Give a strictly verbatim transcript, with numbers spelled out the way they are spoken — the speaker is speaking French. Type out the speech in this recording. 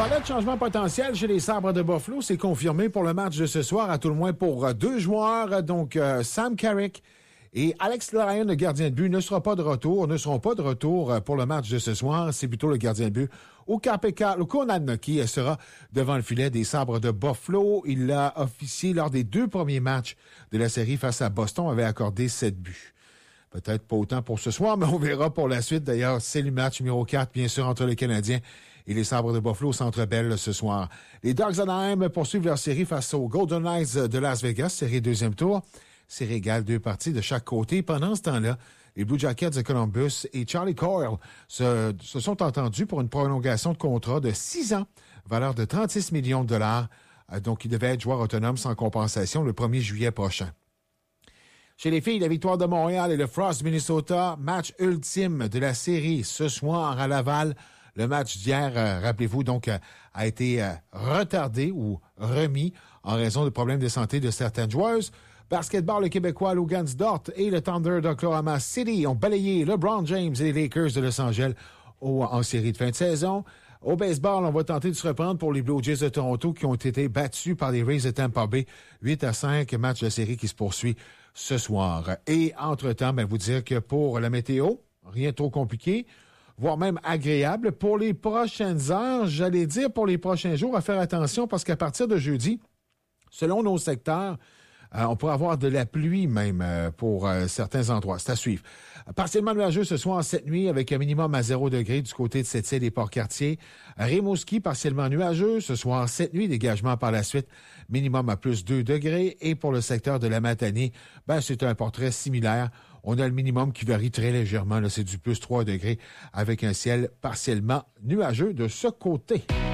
parlait de changement potentiel chez les Sabres de Buffalo. C'est confirmé pour le match de ce soir, à tout le moins pour deux joueurs. Donc, euh, Sam Carrick et Alex Lyon, le gardien de but, ne sera pas de retour, ne seront pas de retour pour le match de ce soir. C'est plutôt le gardien de but, Ukko-Pekka Luukkonen, qui sera devant le filet des Sabres de Buffalo. Il l'a officié lors des deux premiers matchs de la série face à Boston, avait accordé sept buts. Peut-être pas autant pour ce soir, mais on verra pour la suite. D'ailleurs, c'est le match numéro quatre, bien sûr, entre le Canadien et les Sabres de Buffalo au Centre Bell ce soir. Les Ducks d'Anaheim poursuivent leur série face aux Golden Knights de Las Vegas, série deuxième tour. Série égale, deux parties de chaque côté. Pendant ce temps-là, les Blue Jackets de Columbus et Charlie Coyle se, se sont entendus pour une prolongation de contrat de six ans, valeur de trente-six millions de dollars. Donc, ils devaient être joueurs autonomes sans compensation le premier juillet prochain. Chez les filles, la victoire de Montréal et le Frost Minnesota, match ultime de la série ce soir à Laval. Le match d'hier, euh, rappelez-vous, donc, euh, a été euh, retardé ou remis en raison de problèmes de santé de certaines joueuses. Basketball, le Québécois Logan Dort et le Thunder d'Oklahoma City ont balayé LeBron James et les Lakers de Los Angeles au, en série de fin de saison. Au baseball, on va tenter de se reprendre pour les Blue Jays de Toronto qui ont été battus par les Rays de Tampa Bay. huit à cinq, match de série qui se poursuit ce soir. Et entre-temps, ben, vous dire que pour la météo, rien trop compliqué, voire même agréable. Pour les prochaines heures, j'allais dire pour les prochains jours, à faire attention parce qu'à partir de jeudi, selon nos secteurs, Euh, on pourrait avoir de la pluie même euh, pour euh, certains endroits. C'est à suivre. Partiellement nuageux ce soir cette nuit avec un minimum à zéro degré du côté de Sept-Îles et Port-Cartier. Rimouski, partiellement nuageux ce soir cette nuit. Dégagement par la suite, minimum à plus deux degrés. Et pour le secteur de la Matanie, ben, c'est un portrait similaire. On a le minimum qui varie très légèrement. Là, c'est du plus trois degrés avec un ciel partiellement nuageux de ce côté.